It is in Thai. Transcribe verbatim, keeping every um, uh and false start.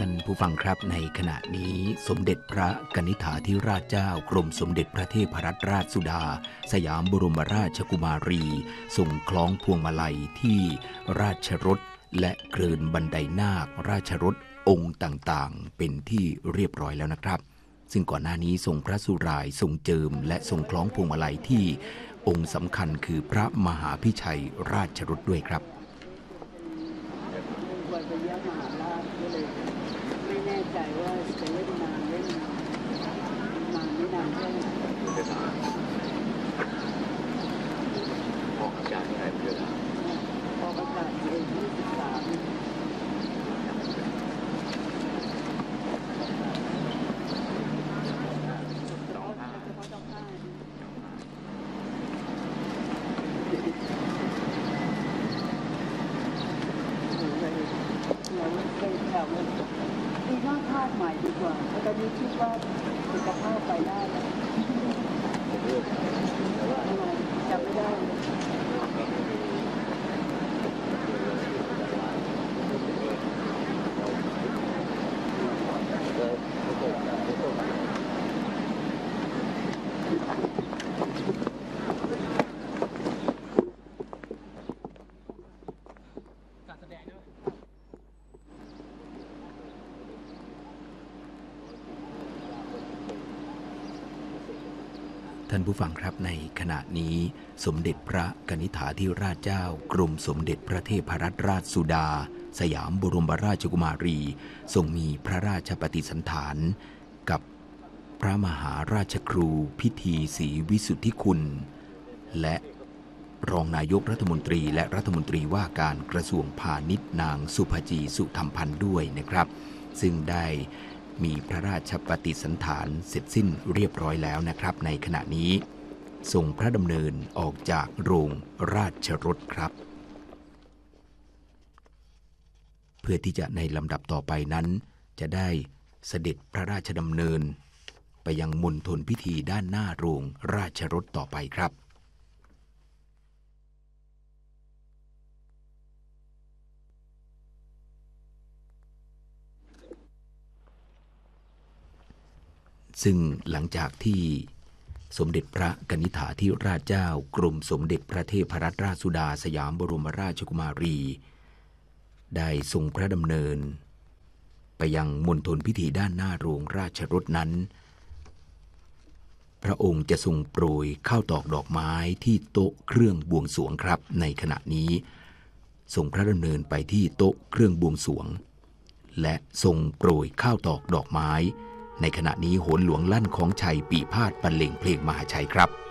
ท่านผู้ฟังครับในขณะนี้สมเด็จพระกนิษฐาธิราชเจ้ากรมสมเด็จพระเทพรัตนราชสุดาสยามบรมราชกุมารีส่งคล้องพวงมาลัยที่ราชรถและเกรินบันไดนาคราชรถองค์ต่างๆเป็นที่เรียบร้อยแล้วนะครับซึ่งก่อนหน้านี้ทรงพระสุรายทรงเจิมและทรงคล้องพวงมาลัยที่องค์สำคัญคือพระมหาพิชัยราชรถด้วยครับไม่แน่ใจว่าจะเล่นนานเล่นนานนานไม่นานแค่ไหนพอประกาศอะไรเยอะพอประกาศเองยี่สิบสามดีว่าภาพใหม่ดีกว่าเพราะตอนนี้คิดว่าสุขภาพไปได้แล้วจำไม่ได้ท่านผู้ฟังครับในขณะนี้สมเด็จพระกนิษฐาธิราชเจ้ากรมสมเด็จพระเทพรัตนราชสุดาสยามบรมราชกุมารีทรงมีพระราชปฏิสันถานกับพระมหาราชครูพิธีศรีวิสุทธิคุณและรองนายกรัฐมนตรีและรัฐมนตรีว่าการกระทรวงพาณิชย์นางสุภจีสุธรรมพันธ์ด้วยนะครับซึ่งได้มีพระราชปฏิสันถานเสร็จสิ้นเรียบร้อยแล้วนะครับในขณะนี้ทรงพระดำเนินออกจากโรงราชรถครับเพื่อที่จะในลำดับต่อไปนั้นจะได้เสด็จพระราชดำเนินไปยังมณฑลพิธีด้านหน้าโรงราชรถต่อไปครับซึ่งหลังจากที่สมเด็จพระกนิษฐาธิราชเจ้ากรมสมเด็จพระเทพรัตนราชสุดาสยามบรมราชกุมารีได้ทรงพระดำเนินไปยังมณฑลพิธีด้านหน้าโรงราชรถนั้นพระองค์จะทรงโปรยข้าวตอกดอกไม้ที่โต๊ะเครื่องบวงสรวงครับในขณะนี้ทรงพระดำเนินไปที่โต๊ะเครื่องบวงสรวงและทรงโปรยข้าวตอกดอกไม้ในขณะนี้โหนหลวงลั่นของชัยปีพาทย์บรรเลงเพลงมหาชัยครับ